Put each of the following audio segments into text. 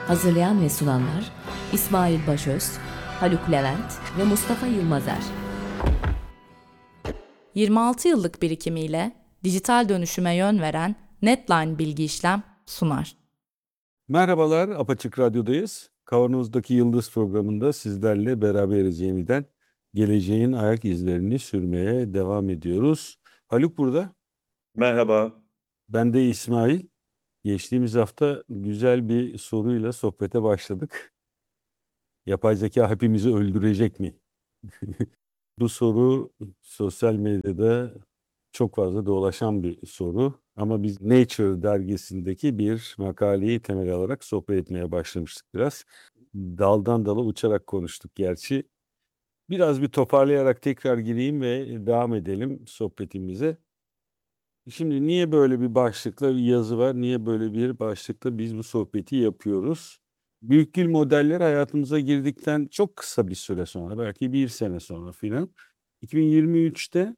Hazırlayan ve sunanlar İsmail Başöz, Haluk Levent ve Mustafa Yılmazer. 26 yıllık birikimiyle dijital dönüşüme yön veren Netline Bilgi İşlem sunar. Merhabalar, Apaçık Radyo'dayız. Kavanoz'daki Yıldız programında sizlerle beraberiz yeniden. Geleceğin ayak izlerini sürmeye devam ediyoruz. Haluk burada, Merhaba. ben de İsmail. Geçtiğimiz hafta güzel bir soruyla sohbete başladık. Yapay zeka hepimizi öldürecek mi? Bu soru sosyal medyada çok fazla dolaşan bir soru. Ama biz Nature dergisindeki bir makaleyi temel alarak sohbet etmeye başlamıştık biraz. Daldan dala uçarak konuştuk gerçi. Biraz bir toparlayarak tekrar gireyim ve devam edelim sohbetimize. Şimdi niye böyle bir başlıkla bir yazı var? Niye böyle bir başlıkla biz bu sohbeti yapıyoruz? Büyük dil modelleri hayatımıza girdikten çok kısa bir süre sonra, belki bir sene sonra filan, 2023'te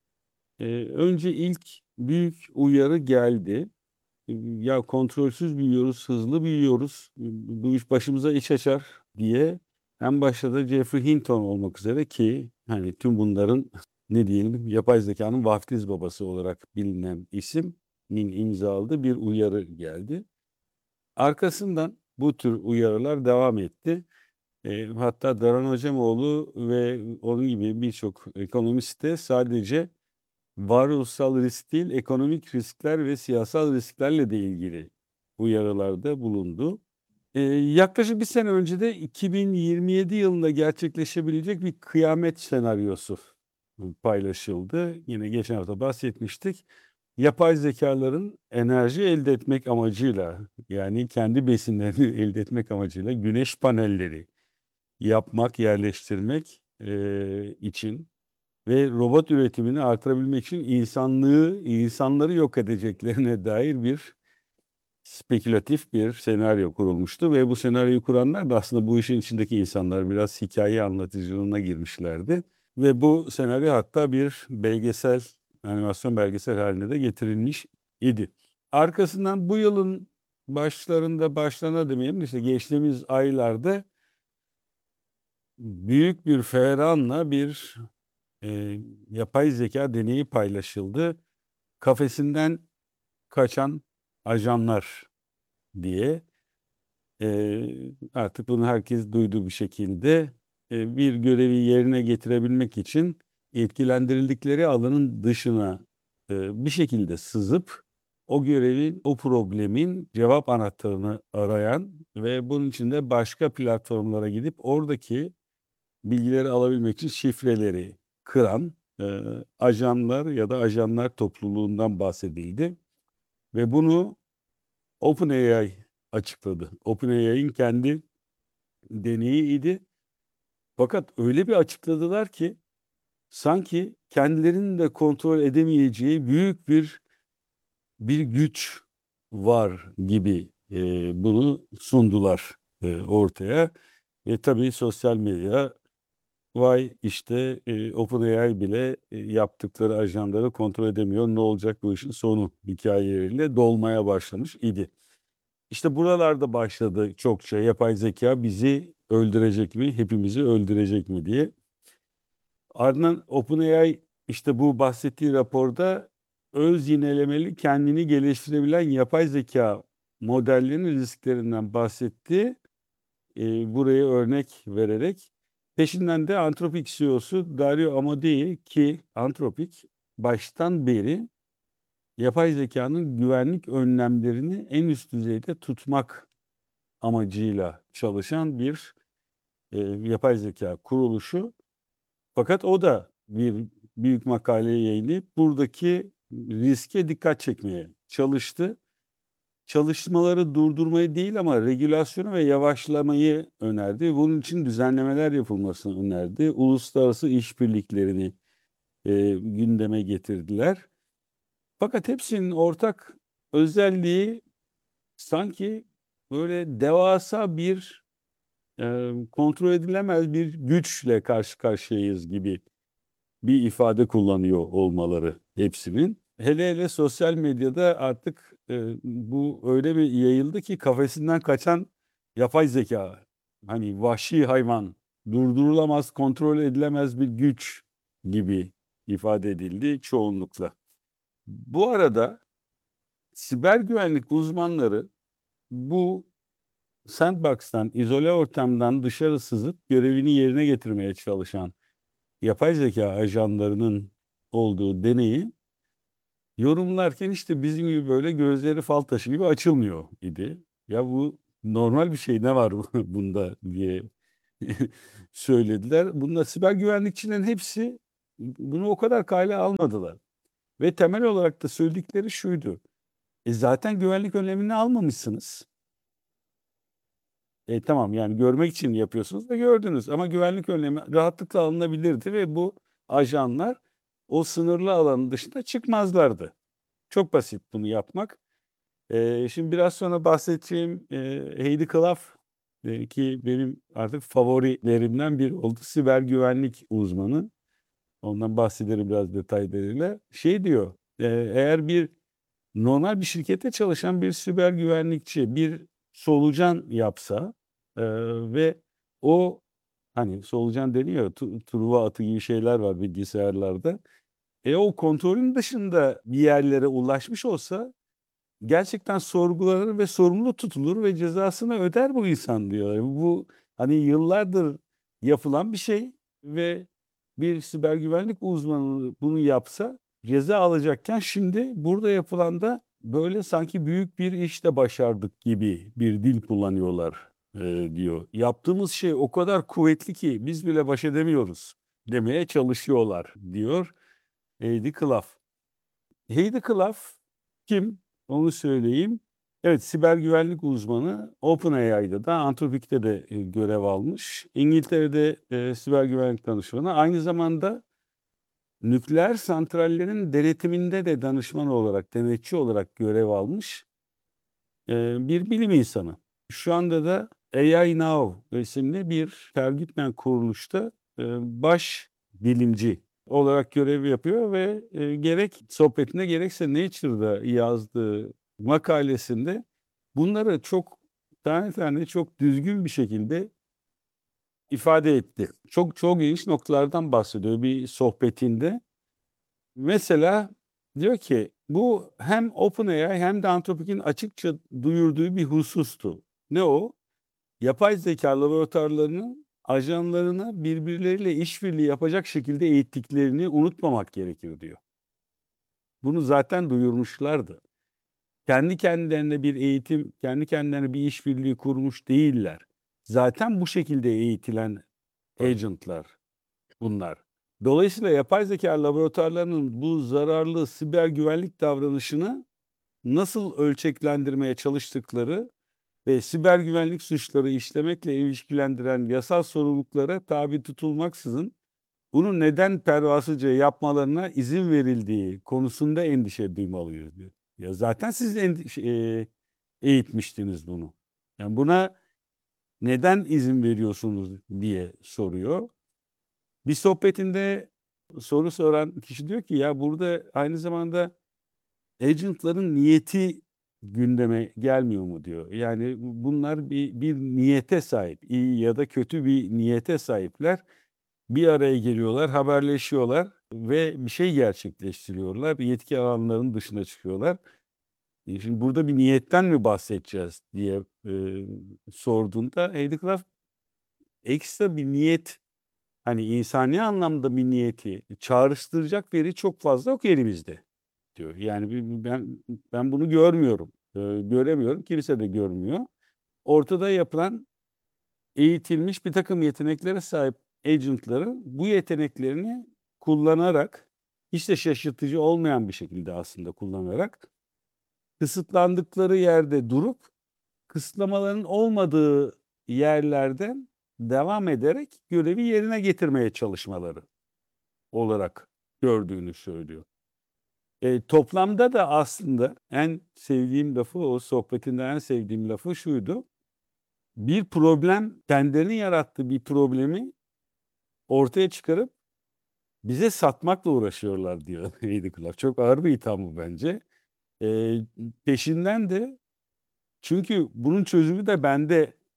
önce ilk büyük uyarı geldi. Ya kontrolsüz büyüyoruz, hızlı büyüyoruz, bu iş başımıza iş açar diye en başta da Geoffrey Hinton olmak üzere, ki hani tüm bunların ne diyelim yapay zekanın vaftiz babası olarak bilinen ismin imzaladığı bir uyarı geldi. Arkasından bu tür uyarılar devam etti. Hatta Daran Hocamoğlu ve onun gibi birçok ekonomist de sadece varoluşsal risk değil, ekonomik riskler ve siyasal risklerle de ilgili uyarılarda bulundu. Yaklaşık bir sene önce de 2027 yılında gerçekleşebilecek bir kıyamet senaryosu paylaşıldı. Yine geçen hafta bahsetmiştik. Yapay zekaların enerji elde etmek amacıyla, yani kendi besinlerini elde etmek amacıyla güneş panelleri yapmak, yerleştirmek için ve robot üretimini artırabilmek için insanları yok edeceklerine dair bir spekülatif bir senaryo kurulmuştu ve bu senaryoyu kuranlar da aslında bu işin içindeki insanlar, biraz hikaye anlatıcılığına girmişlerdi ve bu senaryo hatta bir belgesel, animasyon belgesel haline de getirilmiş idi. Arkasından bu yılın başlarına demeyelim, işte geçtiğimiz aylarda büyük bir feveranla bir yapay zeka deneyi paylaşıldı. Kafesinden kaçan ajanlar diye. Artık bunu herkes duyduğu bir şekilde bir görevi yerine getirebilmek için etkilendirildikleri alanın dışına bir şekilde sızıp o görevin, o problemin cevap anahtarını arayan ve bunun için de başka platformlara gidip oradaki bilgileri alabilmek için şifreleri kıran ajanlar ya da ajanlar topluluğundan bahsedildi. Ve bunu OpenAI açıkladı. OpenAI'nin kendi deneyiydi. Fakat öyle bir açıkladılar ki sanki kendilerinin de kontrol edemeyeceği büyük bir güç var gibi bunu sundular ortaya. Ve tabii sosyal medya, vay işte OpenAI bile yaptıkları ajanları kontrol edemiyor, ne olacak bu işin sonu hikayeleriyle dolmaya başlamış idi. İşte buralarda başladı çokça yapay zeka bizi öldürecek mi, hepimizi öldürecek mi diye. Ardından OpenAI işte bu bahsettiği raporda öz yinelemeli, kendini geliştirebilen yapay zeka modellerinin risklerinden bahsetti. Buraya örnek vererek. Peşinden de Anthropic CEO'su Dario Amodei, ki Anthropic baştan beri yapay zekanın güvenlik önlemlerini en üst düzeyde tutmak amacıyla çalışan bir yapay zeka kuruluşu. Fakat o da bir büyük makale yayınlayıp buradaki riske dikkat çekmeye çalıştı. Çalışmaları durdurmayı değil ama regülasyonu ve yavaşlamayı önerdi. Bunun için düzenlemeler yapılmasını önerdi. Uluslararası işbirliklerini gündeme getirdiler. Fakat hepsinin ortak özelliği sanki böyle devasa bir kontrol edilemez bir güçle karşı karşıyayız gibi bir ifade kullanıyor olmaları hepsinin. Hele hele sosyal medyada artık bu öyle bir yayıldı ki kafesinden kaçan yapay zeka, hani vahşi hayvan, durdurulamaz, kontrol edilemez bir güç gibi ifade edildi çoğunlukla. Bu arada siber güvenlik uzmanları bu sandbox'tan, izole ortamdan dışarı sızıp görevini yerine getirmeye çalışan yapay zeka ajanlarının olduğu deneyi yorumlarken işte bizim gibi böyle gözleri fal taşı gibi açılmıyor idi. Ya bu normal bir şey, ne var bunda diye söylediler. Bunda siber güvenlikçilerin hepsi bunu o kadar kale almadılar. Ve temel olarak da söyledikleri şuydu. Zaten güvenlik önlemini almamışsınız. Tamam, yani görmek için yapıyorsunuz da gördünüz, ama güvenlik önlemi rahatlıkla alınabilirdi ve bu ajanlar o sınırlı alanın dışına çıkmazlardı. Çok basit bunu yapmak. Şimdi biraz sonra bahsedeceğim Heidi Klaf, ki benim artık favorilerimden biri oldu. Siber güvenlik uzmanı. Ondan bahsederim biraz detaylarıyla. Şey diyor, eğer bir normal bir şirkette çalışan bir siber güvenlikçi bir solucan yapsa ve o, hani solucan deniyor ya, Truva atı gibi şeyler var bilgisayarlarda. O kontrolün dışında bir yerlere ulaşmış olsa gerçekten sorgulanır ve sorumlu tutulur ve cezasını öder bu insan diyor. Bu hani yıllardır yapılan bir şey ve bir siber güvenlik uzmanı bunu yapsa ceza alacakken, şimdi burada yapılan da böyle sanki büyük bir işte başardık gibi bir dil kullanıyorlar diyor. Yaptığımız şey o kadar kuvvetli ki biz bile baş edemiyoruz demeye çalışıyorlar diyor Heidi Klaf. Heidi Klaf kim? Onu söyleyeyim. Evet, siber güvenlik uzmanı. OpenAI'da da, Anthropic'te de görev almış. İngiltere'de siber güvenlik danışmanı. Aynı zamanda nükleer santrallerin denetiminde de danışman olarak, denetçi olarak görev almış bir bilim insanı. Şu anda da AI Now isimli bir tergitmen kuruluşta baş bilimci olarak görev yapıyor ve gerek sohbetinde gerekse Nature'da yazdığı makalesinde bunları çok tane tane, çok düzgün bir şekilde ifade etti. Çok çok ilginç noktalardan bahsediyor bir sohbetinde. Mesela diyor ki bu hem OpenAI hem de Anthropic'in açıkça duyurduğu bir husustu. Ne o? Yapay zeka laboratuvarlarının ajanlarına birbirleriyle işbirliği yapacak şekilde eğittiklerini unutmamak gerekir diyor. Bunu zaten duyurmuşlardı. Kendi kendilerine bir eğitim, kendi kendilerine bir işbirliği kurmuş değiller. Zaten bu şekilde eğitilen agentlar bunlar. Dolayısıyla yapay zeka laboratuvarlarının bu zararlı siber güvenlik davranışını nasıl ölçeklendirmeye çalıştıkları ve siber güvenlik suçları işlemekle ilişkilendiren yasal sorumluluklara tabi tutulmaksızın bunu neden pervasızca yapmalarına izin verildiği konusunda endişe duymalıyız diyor. Ya zaten siz eğitmiştiniz bunu. Yani buna neden izin veriyorsunuz diye soruyor. Bir sohbetinde soru soran kişi diyor ki ya burada aynı zamanda agentların niyeti gündeme gelmiyor mu diyor. Yani bunlar bir niyete sahip, iyi ya da kötü bir niyete sahipler. Bir araya geliyorlar, haberleşiyorlar ve bir şey gerçekleştiriyorlar. Yetki alanlarının dışına çıkıyorlar. Şimdi burada bir niyetten mi bahsedeceğiz diye sorduğunda Heidi Klaf ekstra bir niyet, hani insani anlamda bir niyeti çağrıştıracak veri çok fazla yok elimizde diyor. Yani ben bunu görmüyorum. Göremiyorum. Kimse de görmüyor. Ortada yapılan eğitilmiş bir takım yeteneklere sahip agentların bu yeteneklerini kullanarak, hiç de şaşırtıcı olmayan bir şekilde aslında kullanarak, kısıtlandıkları yerde durup kısıtlamaların olmadığı yerlerden devam ederek görevi yerine getirmeye çalışmaları olarak gördüğünü söylüyor. Toplamda da aslında en sevdiğim lafı, o sohbetinde en sevdiğim lafı şuydu. Bir problem, kendilerinin yarattığı bir problemi ortaya çıkarıp bize satmakla uğraşıyorlar diyor Heidi Klaf. Çok ağır bir itham bu bence. Peşinden de, çünkü bunun çözümü de bende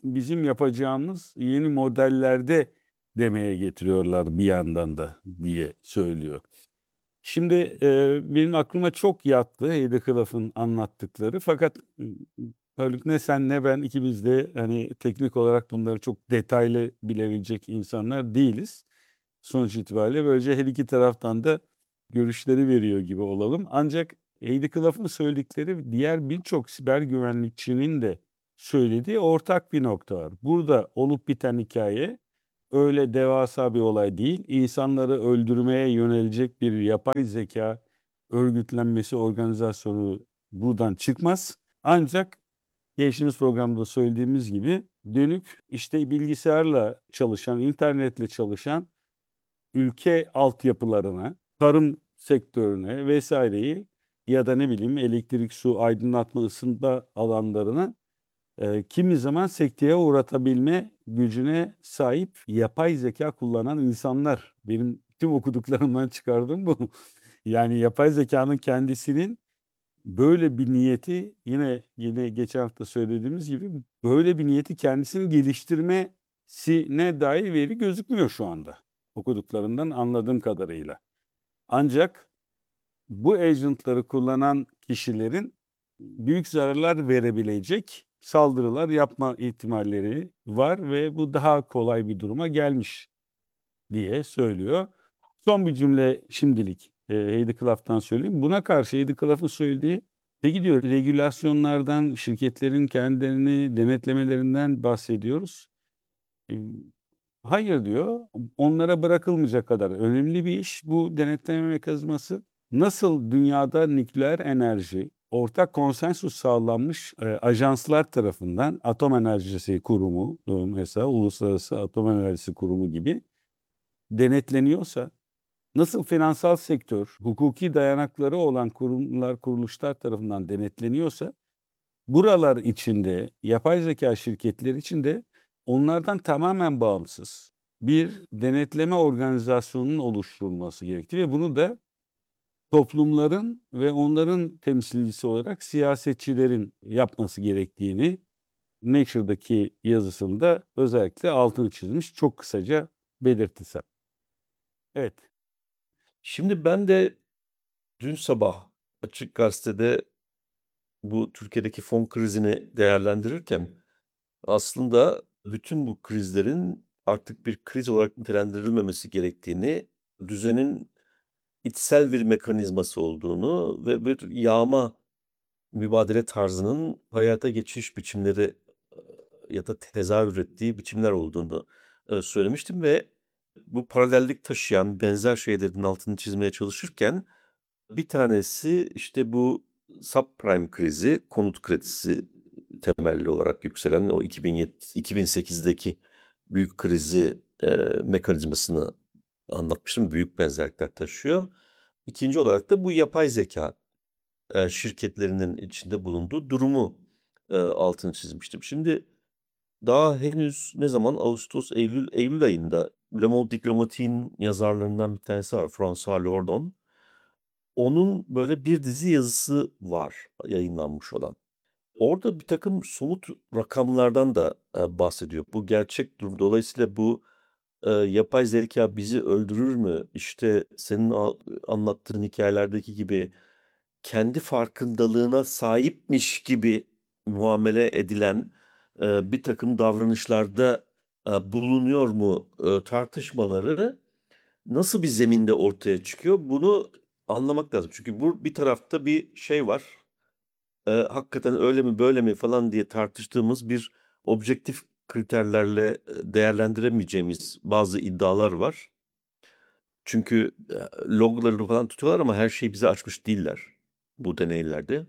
bizim yapacağımız yeni modellerde demeye getiriyorlar bir yandan da diye söylüyor. Şimdi benim aklıma çok yattı Heidi Klum'un anlattıkları, fakat Haluk, ne sen ne ben ikimiz de hani teknik olarak bunları çok detaylı bilebilecek insanlar değiliz. Sonuç itibariyle böylece her iki taraftan da görüşleri veriyor gibi olalım. Ancak Heidi Klum'un söyledikleri diğer birçok siber güvenlikçinin de söylediği ortak bir nokta var. Burada olup biten hikaye öyle devasa bir olay değil. İnsanları öldürmeye yönelecek bir yapay zeka örgütlenmesi, organizasyonu buradan çıkmaz. Ancak geçtiğimiz programda söylediğimiz gibi dönük işte bilgisayarla çalışan, internetle çalışan ülke altyapılarına, tarım sektörüne vesaireyi ya da ne bileyim elektrik, su, aydınlatma, ısınma alanlarına kimi zaman sekteye uğratabilme gücüne sahip yapay zeka kullanan insanlar. Benim tüm okuduklarımdan çıkardığım bu. Yani yapay zekanın kendisinin böyle bir niyeti, yine geçen hafta söylediğimiz gibi, böyle bir niyeti kendisini geliştirmesine dair veri gözükmüyor şu anda. Okuduklarından anladığım kadarıyla. Ancak bu agentları kullanan kişilerin büyük zararlar verebilecek saldırılar yapma ihtimalleri var ve bu daha kolay bir duruma gelmiş diye söylüyor. Son bir cümle şimdilik Heidi Klum'dan söyleyeyim. Buna karşı Heidi Klum'un söylediği, peki diyor, regülasyonlardan, şirketlerin kendilerini denetlemelerinden bahsediyoruz. E, Hayır diyor, onlara bırakılmayacak kadar önemli bir iş bu denetleme mekanizması. Nasıl dünyada nükleer enerji ortak konsensus sağlanmış ajanslar tarafından, Atom Enerjisi Kurumu mesela, Uluslararası Atom Enerjisi Kurumu gibi denetleniyorsa, nasıl finansal sektör, hukuki dayanakları olan kurumlar, kuruluşlar tarafından denetleniyorsa, buralar içinde, yapay zeka şirketleri içinde onlardan tamamen bağımsız bir denetleme organizasyonunun oluşturulması gerektiği ve bunu da toplumların ve onların temsilcisi olarak siyasetçilerin yapması gerektiğini Nature'daki yazısında özellikle altını çizmiş. Çok kısaca belirtirsem. Evet. Şimdi ben de dün sabah Açık Gazete'de bu Türkiye'deki fon krizini değerlendirirken aslında bütün bu krizlerin artık bir kriz olarak nitelendirilmemesi gerektiğini, düzenin içsel bir mekanizması olduğunu ve bir yağma mübadele tarzının hayata geçiş biçimleri ya da tezahür ettiği biçimler olduğunu söylemiştim ve bu paralellik taşıyan benzer şeylerin altını çizmeye çalışırken bir tanesi işte bu subprime krizi, konut kredisi temelli olarak yükselen o 2008'deki büyük krizi mekanizmasını anlatmıştım. Büyük benzerlikler taşıyor. İkinci olarak da bu yapay zeka şirketlerinin içinde bulunduğu durumu altını çizmiştim. Şimdi daha henüz ne zaman Ağustos, Eylül ayında Le Monde Diplomatic'in yazarlarından bir tanesi var, François Lordon. Onun böyle bir dizi yazısı var yayınlanmış olan. Orada bir takım somut rakamlardan da bahsediyor. Bu gerçek durum. Dolayısıyla bu yapay zeka bizi öldürür mü? İşte senin anlattığın hikayelerdeki gibi kendi farkındalığına sahipmiş gibi muamele edilen bir takım davranışlarda bulunuyor mu tartışmaları nasıl bir zeminde ortaya çıkıyor? Bunu anlamak lazım. Çünkü bu bir tarafta bir şey var. Hakikaten öyle mi böyle mi falan diye tartıştığımız bir objektif kriterlerle değerlendiremeyeceğimiz bazı iddialar var. Çünkü loglarını falan tutuyorlar ama her şeyi bize açmış değiller bu deneylerde.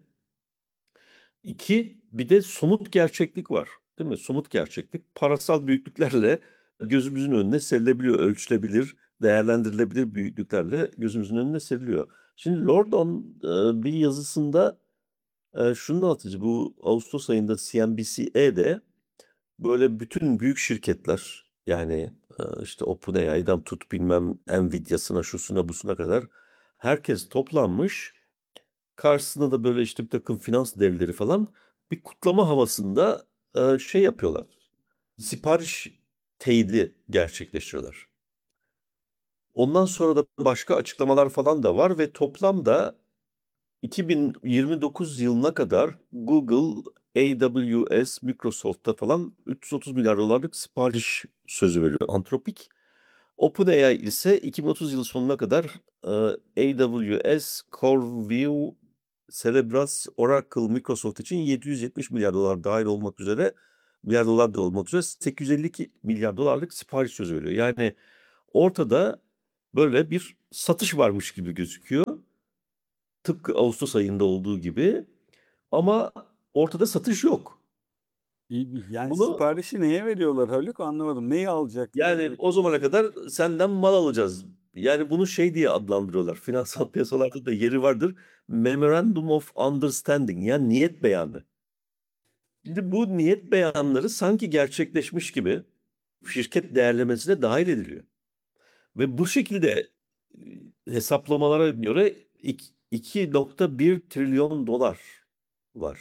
İki, bir de somut gerçeklik var. Değil mi? Somut gerçeklik parasal büyüklüklerle gözümüzün önüne serilebiliyor, ölçülebilir, değerlendirilebilir büyüklüklerle gözümüzün önüne seriliyor. Şimdi Lordon bir yazısında şunu anlatıcı, bu Ağustos ayında CNBC'de böyle bütün büyük şirketler yani işte OpenAI'dan tut bilmem Nvidia'sına şusuna busuna kadar herkes toplanmış. Karşısında da böyle işte bir takım finans devleri falan bir kutlama havasında şey yapıyorlar. sipariş teyidi gerçekleştiriyorlar. Ondan sonra da başka açıklamalar falan da var ve toplamda 2029 yılına kadar Google, AWS, Microsoft'ta falan 330 milyar dolarlık sipariş sözü veriyor Anthropic. OpenAI ise 2030 yılı sonuna kadar AWS, CoreView, Cerebras, Oracle, Microsoft için 770 milyar dolar dahil olmak üzere milyar dolar da olmak üzere 852 milyar dolarlık sipariş sözü veriyor. Yani ortada böyle bir satış varmış gibi gözüküyor. Tıpkı Ağustos ayında olduğu gibi ama ortada satış yok. Yani Bunu siparişi neye veriyorlar Haluk? Anlamadım. Neyi alacaklar? yani o zamana kadar senden mal alacağız. Yani bunu şey diye adlandırıyorlar. Finansal piyasalarda da yeri vardır. Memorandum of Understanding, yani niyet beyanı. Şimdi bu niyet beyanları sanki gerçekleşmiş gibi şirket değerlemesine dahil ediliyor. Ve bu şekilde hesaplamalara göre 2,1 trilyon dolar var.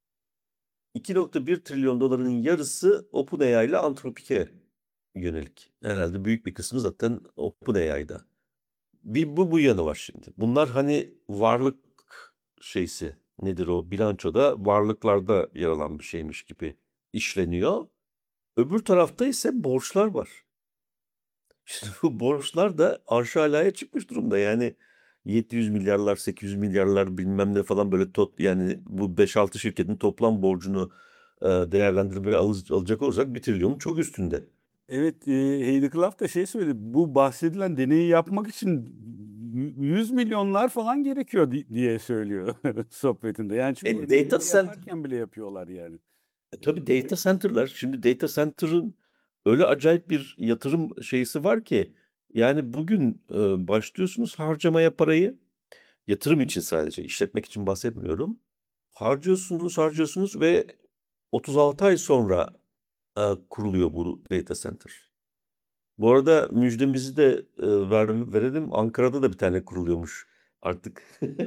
2,1 trilyon doların yarısı OpenAI ile Anthropic'e yönelik. Herhalde büyük bir kısmı zaten OpenAI'da. Bu yanı var şimdi. Bunlar hani varlık şeysi, nedir o, bilançoda varlıklarda yer alan bir şeymiş gibi işleniyor. Öbür tarafta ise borçlar var. İşte bu borçlar da arşa alaya çıkmış durumda. Yani 700 milyarlar, 800 milyarlar bilmem ne falan, böyle yani bu 5-6 şirketin toplam borcunu değerlendirmeye alacak olursak 1 trilyonun çok üstünde. Evet, Heidi Klum da şey söyledi. Bu bahsedilen deneyi yapmak için 100 milyonlar falan gerekiyor diye söylüyor sohbetinde. Yani çünkü Data ödevleri center, yaparken bile yapıyorlar yani. tabii data center'lar, şimdi data center'ın öyle acayip bir yatırım şeysi var ki, yani bugün başlıyorsunuz harcamaya parayı, yatırım için, sadece işletmek için bahsetmiyorum. Harcıyorsunuz ve 36 ay sonra kuruluyor bu data center. Bu arada müjdemizi de verelim. Ankara'da da bir tane kuruluyormuş artık.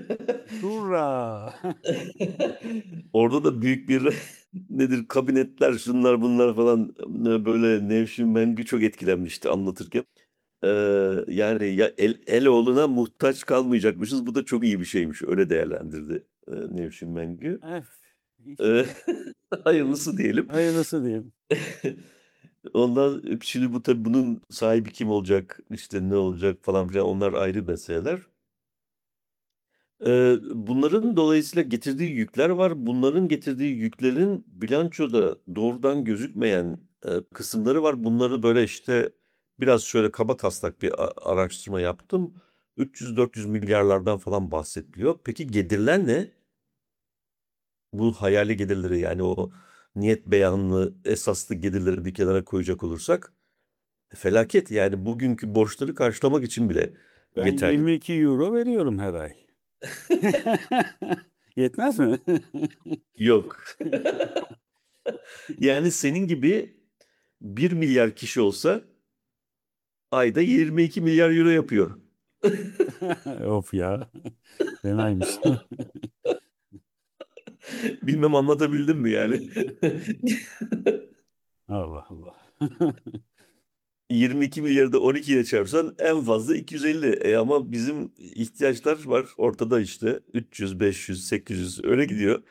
Hurra! Orada da büyük bir nedir, kabinetler, şunlar bunlar falan, böyle Nevşin Mengü çok etkilenmişti anlatırken. E, Yani ya Eloğlu'na muhtaç kalmayacakmışız. Bu da çok iyi bir şeymiş. Öyle değerlendirdi Nevşin Mengü. Evet. E, İnşallah. Hayırlısı diyelim. Hayırlısı diyeyim. Ondan şimdi bu, tabii bunun sahibi kim olacak, işte ne olacak falan filan, onlar ayrı meseleler. Bunların dolayısıyla getirdiği yükler var. Bunların getirdiği yüklerin bilançoda doğrudan gözükmeyen kısımları var. Bunları böyle işte biraz şöyle kaba taslak bir araştırma yaptım. 300-400 milyarlardan falan bahsediliyor. Peki gelirler ne? Bu hayali gelirleri, yani o niyet beyanlı esaslı gelirleri bir kenara koyacak olursak felaket. Yani bugünkü borçları karşılamak için bile Ben yeterli. 22 euro veriyorum her ay. Yetmez mi? Yok. Yani senin gibi 1 milyar kişi olsa ayda 22 milyar euro yapıyor. Of ya. Fenaymış. Bilmem anlatabildim mi yani? Allah Allah. 22 milyarı da 12 ile çarpsan en fazla 250. Ama bizim ihtiyaçlar var ortada, işte 300, 500, 800 öyle gidiyor.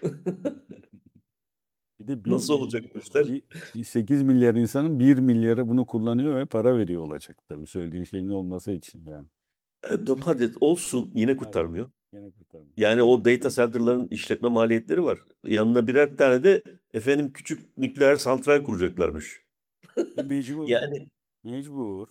Bir de Nasıl olacak bu işler? 8 milyar insanın 1 milyarı bunu kullanıyor ve para veriyor olacak tabii söylediğin şeyin olması için yani. Hadi olsun, yine Hadi kurtarmıyor. gene kurtarmış. Yani o data center'ların işletme maliyetleri var. Yanına birer tane de efendim küçük nükleer santral kuracaklarmış. Mecbur. Yani Mecbur.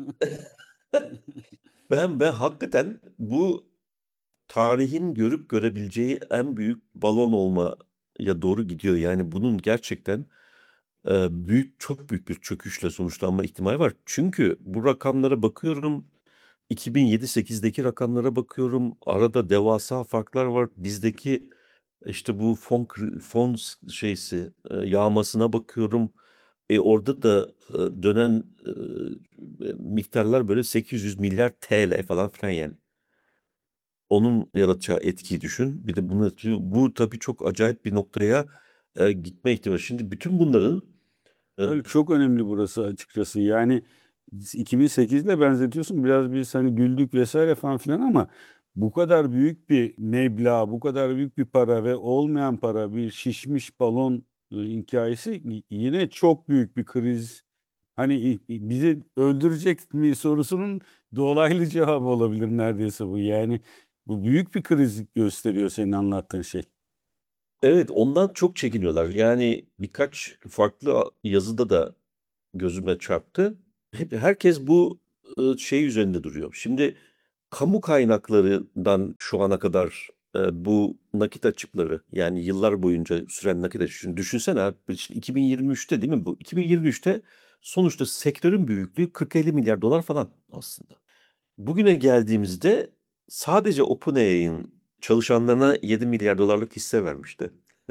ben hakikaten bu tarihin görüp görebileceği en büyük balon olmaya doğru gidiyor. Yani bunun gerçekten çok büyük bir çöküşle sonuçlanma ihtimali var. Çünkü bu rakamlara bakıyorum, 2007-8'deki rakamlara bakıyorum. Arada devasa farklar var. Bizdeki işte bu fon şeysi, yağmasına bakıyorum. Orada da dönen miktarlar böyle 800 milyar TL falan filan yani. Onun yaratacağı etkiyi düşün. Bir de bu tabii çok acayip bir noktaya gitme ihtimali. Şimdi bütün bunların Öyle çok önemli burası açıkçası. Yani 2008 ile benzetiyorsun. Biraz biz hani güldük vesaire falan filan ama bu kadar büyük bir meblağ, bu kadar büyük bir para ve olmayan para, bir şişmiş balon hikayesi yine çok büyük bir kriz. Hani bizi öldürecek mi sorusunun dolaylı cevabı olabilir neredeyse bu. Yani bu büyük bir kriz gösteriyor senin anlattığın şey. Evet, ondan çok çekiniyorlar. Yani birkaç farklı yazıda da gözüme çarptı. Herkes bu şey üzerinde duruyor. Şimdi kamu kaynaklarından şu ana kadar bu nakit açıkları, yani yıllar boyunca süren nakit açığı. Şimdi düşünsene abi, şimdi 2023'te değil mi bu? 2023'te sonuçta sektörün büyüklüğü 40-50 milyar dolar falan aslında. Bugüne geldiğimizde sadece OpenAI'nin çalışanlarına 7 milyar dolarlık hisse vermişti.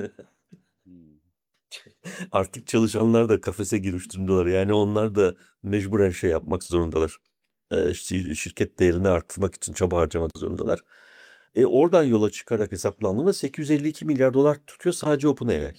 Artık çalışanlar da kafese girmiş durumdalar. Yani onlar da mecburen şey yapmak zorundalar. Şirket değerini arttırmak için çaba harcamak zorundalar. Oradan yola çıkarak hesaplandığında 852 milyar dolar tutuyor sadece OpenAI.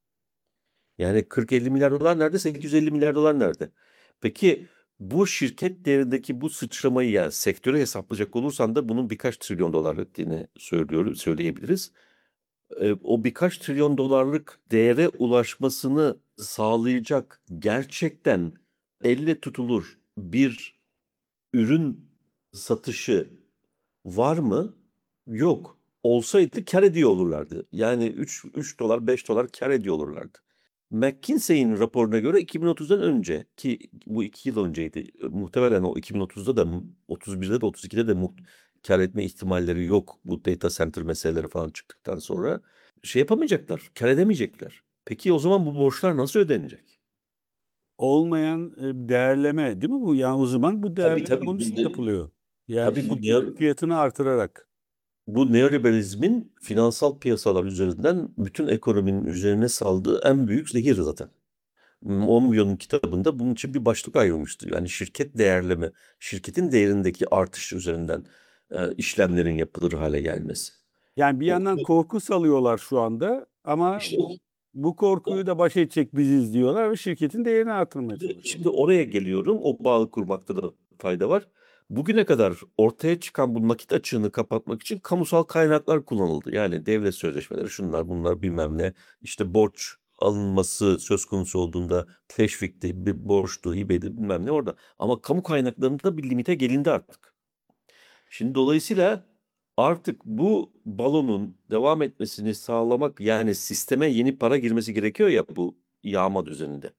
Yani 40-50 milyar dolar nerede? 850 milyar dolar nerede? Peki bu şirket değerindeki bu sıçramayı, yani sektöre hesaplayacak olursan da bunun birkaç trilyon dolar ettiğini söyleyebiliriz. O birkaç trilyon dolarlık değere ulaşmasını sağlayacak gerçekten elle tutulur bir ürün satışı var mı? Yok. Olsaydı kar ediyor olurlardı. Yani 3 dolar 5 dolar kar ediyor olurlardı. McKinsey'in raporuna göre 2030'dan önce, ki bu 2 yıl önceydi. Muhtemelen o 2030'da da 31'de de 32'de de kar etme ihtimalleri yok. Bu data center meseleleri falan çıktıktan sonra şey yapamayacaklar. Kar edemeyecekler. Peki o zaman bu borçlar nasıl ödenecek? Olmayan değerleme değil mi bu? Yani o zaman bu Tabii değerleme tabii. bunun için yapılıyor. Yani Tabii şirketin fiyatını artırarak. bu neoliberalizmin finansal piyasalar üzerinden bütün ekonominin üzerine saldığı en büyük zehir zaten. 10 milyonun kitabında bunun için bir başlık ayrılmıştı. Yani şirket değerleme, şirketin değerindeki artış üzerinden işlemlerin yapılır hale gelmesi. Yani bir O, yandan korku salıyorlar şu anda ama işte bu korkuyu da baş edecek biziz diyorlar ve şirketin değerini artırmaya çalışıyorlar. şimdi oraya geliyorum. O bağı kurmakta da fayda var. Bugüne kadar ortaya çıkan bu nakit açığını kapatmak için kamusal kaynaklar kullanıldı. Yani devlet sözleşmeleri, şunlar bunlar bilmem ne. İşte borç alınması söz konusu olduğunda teşvikti, bir borçtu, hibeydi bilmem ne orada. Ama kamu kaynaklarında bir limite gelindi artık. Şimdi dolayısıyla artık bu balonun devam etmesini sağlamak, yani sisteme yeni para girmesi gerekiyor ya bu yağma düzeninde.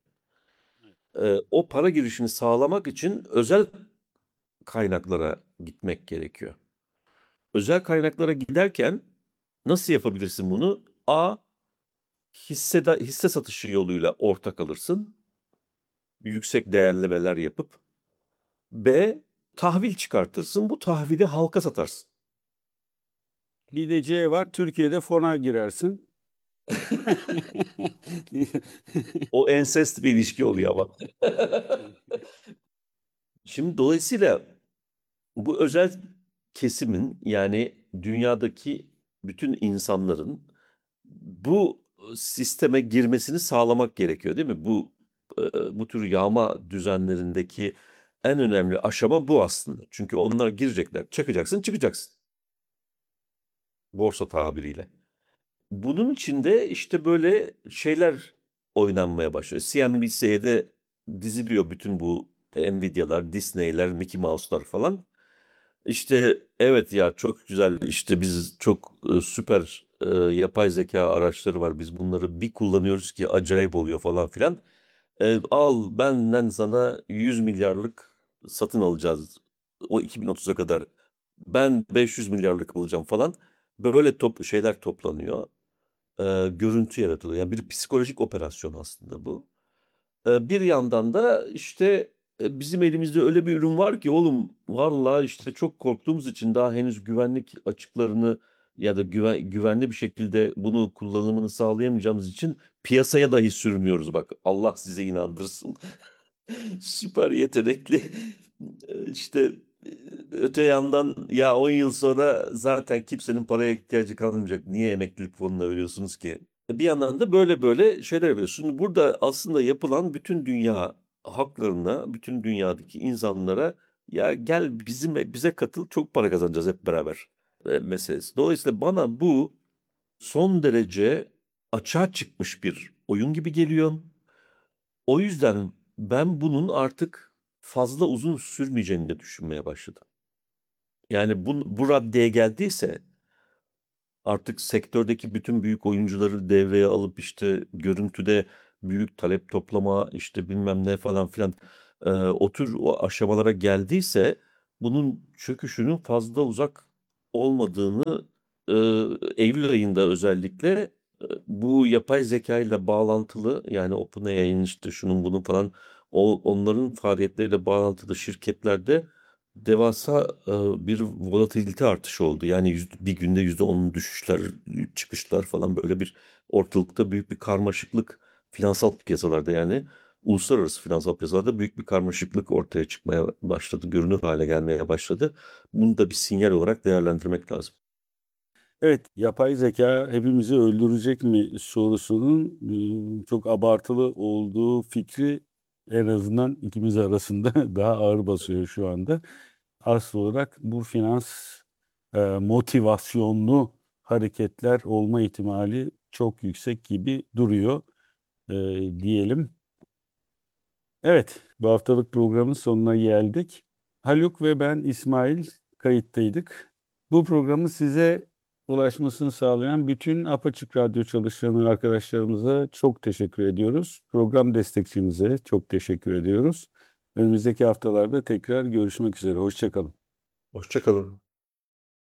O para girişini sağlamak için özel kaynaklara gitmek gerekiyor. Özel kaynaklara giderken nasıl yapabilirsin bunu? A, hisse satışı yoluyla ortak alırsın. Yüksek değerlemeler yapıp. B, tahvil çıkartırsın. Bu tahvili halka satarsın. Bir de C var, Türkiye'de fona girersin. O ensest bir ilişki oluyor ama. Şimdi dolayısıyla bu özel kesimin, yani dünyadaki bütün insanların bu sisteme girmesini sağlamak gerekiyor, değil mi? Bu tür yağma düzenlerindeki en önemli aşama bu aslında. Çünkü onlar girecekler, çakacaksın, çıkacaksın. Borsa tabiriyle. Bunun için de işte böyle şeyler oynanmaya başlıyor. CNBC'ye de diziliyor bütün bu Nvidia'lar, Disney'ler, Mickey Mouse'lar falan. İşte evet ya, çok güzel, işte biz çok süper yapay zeka araçları var. Biz bunları bir kullanıyoruz ki acayip oluyor falan filan. Al benden sana 100 milyarlık satın alacağız o 2030'a kadar. Ben 500 milyarlık alacağım falan. Böyle şeyler toplanıyor. Görüntü yaratılıyor. Yani bir psikolojik operasyon aslında bu. Bir yandan da işte bizim elimizde öyle bir ürün var ki oğlum, vallahi işte çok korktuğumuz için daha henüz güvenlik açıklarını ya da güvenli bir şekilde bunu kullanımını sağlayamayacağımız için piyasaya dahi sürmüyoruz, bak Allah size inandırsın. Süper yetenekli. İşte öte yandan ya 10 yıl sonra zaten kimsenin paraya ihtiyacı kalmayacak. Niye emeklilik fonuna veriyorsunuz ki? Bir yandan da böyle şeyler yapıyorsun. Şimdi burada aslında yapılan bütün dünya halklarına, bütün dünyadaki insanlara ya gel bize katıl çok para kazanacağız hep beraber meselesi. Dolayısıyla bana bu son derece açığa çıkmış bir oyun gibi geliyor. O yüzden ben bunun artık fazla uzun sürmeyeceğini de düşünmeye başladım. Yani bu raddeye geldiyse artık sektördeki bütün büyük oyuncuları devreye alıp işte görüntüde büyük talep toplama işte bilmem ne falan filan o aşamalara geldiyse bunun çöküşünün fazla uzak olmadığını e, Eylül ayında özellikle bu yapay zeka ile bağlantılı yani OpenAI'nin işte şunun bunun falan onların faaliyetleriyle bağlantılı şirketlerde devasa bir volatilite artışı oldu. Yani bir günde %10 düşüşler, çıkışlar falan böyle bir ortalıkta büyük bir karmaşıklık finansal piyasalarda yani uluslararası finansal piyasalarda büyük bir karmaşıklık ortaya çıkmaya başladı, görünür hale gelmeye başladı. Bunu da bir sinyal olarak değerlendirmek lazım. Evet, yapay zeka hepimizi öldürecek mi sorusunun çok abartılı olduğu fikri en azından ikimiz arasında daha ağır basıyor şu anda. Asıl olarak bu finans motivasyonlu hareketler olma ihtimali çok yüksek gibi duruyor e, diyelim. Evet, bu haftalık programın sonuna geldik. Haluk ve ben İsmail kayıttaydık. Bu programı size ulaşmasını sağlayan bütün Apaçık Radyo çalışanı arkadaşlarımıza çok teşekkür ediyoruz. Program destekçimize çok teşekkür ediyoruz. Önümüzdeki haftalarda tekrar görüşmek üzere. Hoşça kalın. Hoşça kalın.